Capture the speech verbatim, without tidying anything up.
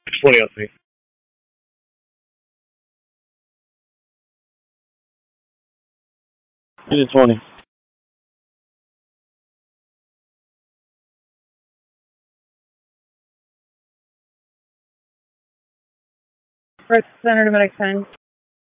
twenty oh three. Unit twenty. First Center to Medic ten.